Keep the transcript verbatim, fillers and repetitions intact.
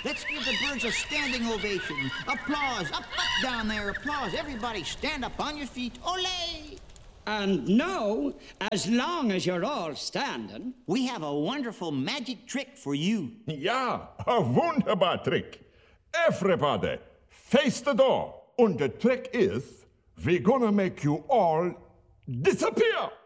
Let's give the birds a standing ovation. Applause. Up, up, down there. Applause. Everybody stand up on your feet. Ole! And now, as long as you're all standing, we have a wonderful magic trick for you. Ja, a wunderbar trick. Everybody, face the door. And the trick is, we're gonna make you all disappear.